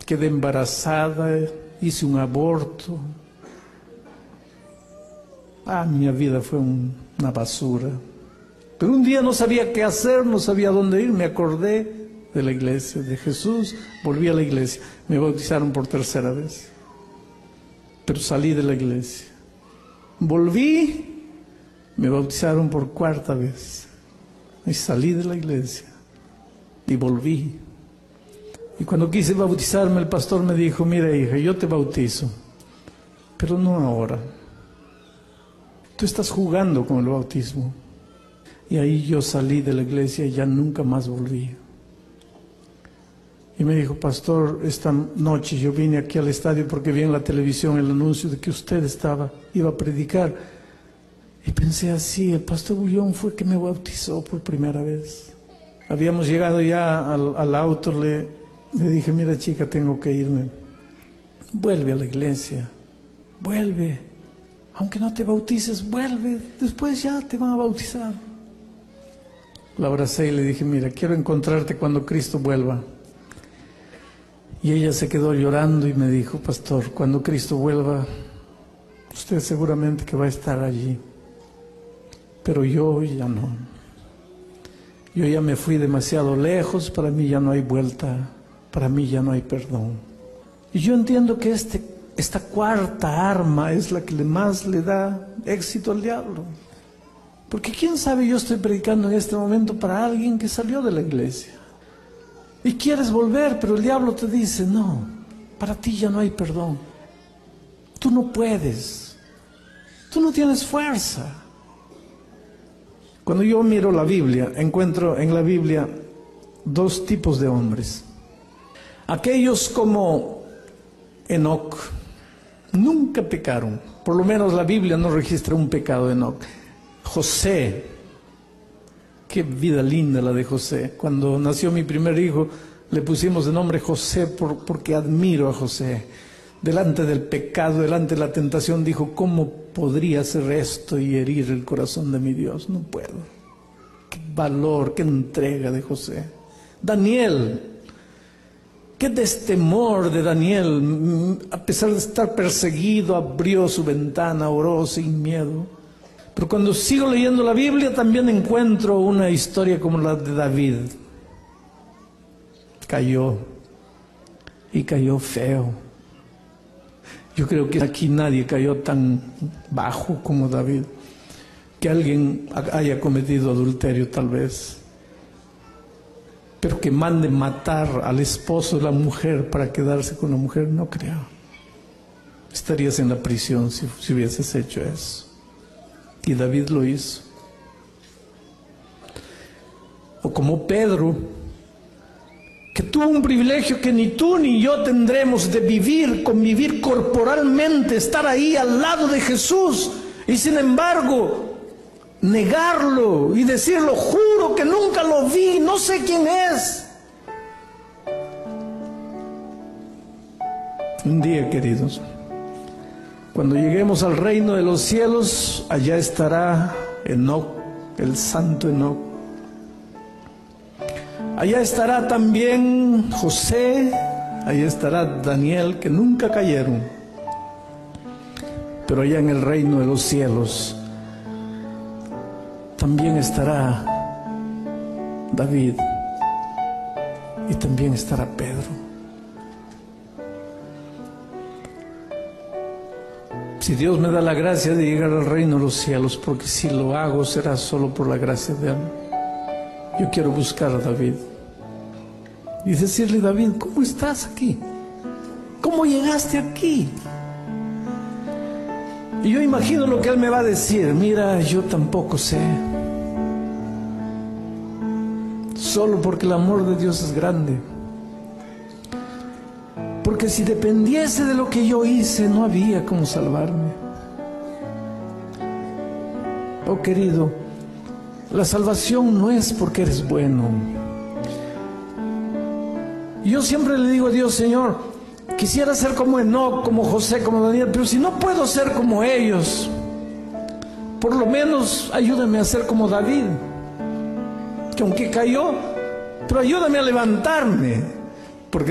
quedé embarazada, hice un aborto. Mi vida fue una basura. Pero un día no sabía qué hacer, no sabía dónde ir, me acordé de la iglesia, de Jesús, volví a la iglesia. Me bautizaron por tercera vez, pero salí de la iglesia. Volví, me bautizaron por cuarta vez. Y salí de la iglesia y volví. Y cuando quise bautizarme, el pastor me dijo: mira, hija, yo te bautizo, pero no ahora. Tú estás jugando con el bautismo. Y ahí yo salí de la iglesia y ya nunca más volví. Y me dijo: pastor, esta noche yo vine aquí al estadio porque vi en la televisión el anuncio de que usted iba a predicar. Y pensé así: el pastor Bullón fue que me bautizó por primera vez. Habíamos llegado ya al auto, le dije: mira, chica, tengo que irme. Vuelve a la iglesia, vuelve. Aunque no te bautices, vuelve, después ya te van a bautizar. La abracé y le dije: mira, quiero encontrarte cuando Cristo vuelva. Y ella se quedó llorando y me dijo: pastor, cuando Cristo vuelva, usted seguramente que va a estar allí, pero yo ya no. Yo ya me fui demasiado lejos, para mí ya no hay vuelta, para mí ya no hay perdón. Y yo entiendo que esta cuarta arma es la que más le da éxito al diablo. Porque quién sabe, yo estoy predicando en este momento para alguien que salió de la iglesia y quieres volver, pero el diablo te dice: no, para ti ya no hay perdón. Tú no puedes, tú no tienes fuerza. Cuando yo miro la Biblia, encuentro en la Biblia dos tipos de hombres. Aquellos como Enoc, nunca pecaron, por lo menos la Biblia no registra un pecado de Enoc. José, qué vida linda la de José. Cuando nació mi primer hijo, le pusimos de nombre José porque admiro a José. Delante del pecado, delante de la tentación, dijo: ¿cómo podría hacer esto y herir el corazón de mi Dios? No puedo. Qué valor, qué entrega de José. Daniel, qué destemor de Daniel. A pesar de estar perseguido, abrió su ventana, oró sin miedo. Pero cuando sigo leyendo la Biblia, también encuentro una historia como la de David. Cayó, y cayó feo. Yo creo que aquí nadie cayó tan bajo como David. Que alguien haya cometido adulterio tal vez, pero que mande matar al esposo de la mujer para quedarse con la mujer, no creo. Estarías en la prisión si hubieses hecho eso. Y David lo hizo. O como Pedro, que tuvo un privilegio que ni tú ni yo tendremos, de convivir corporalmente, estar ahí al lado de Jesús, y sin embargo negarlo y decirlo: juro que nunca lo vi, no sé quién es. Un día, queridos, cuando lleguemos al reino de los cielos, allá estará Enoc, el santo Enoc. Allá estará también José, allá estará Daniel, que nunca cayeron. Pero allá en el reino de los cielos también estará David y también estará Pedro. Si Dios me da la gracia de llegar al reino de los cielos, porque si lo hago será solo por la gracia de Él, yo quiero buscar a David y decirle: David, ¿cómo estás aquí? ¿Cómo llegaste aquí? Y yo imagino lo que él me va a decir: mira, yo tampoco sé, solo porque el amor de Dios es grande. Porque si dependiese de lo que yo hice, no había cómo salvarme. Oh querido, la salvación no es porque eres bueno. Yo siempre le digo a Dios: Señor, quisiera ser como Enoc, como José, como Daniel, pero si no puedo ser como ellos, por lo menos ayúdame a ser como David, que aunque cayó, pero ayúdame a levantarme.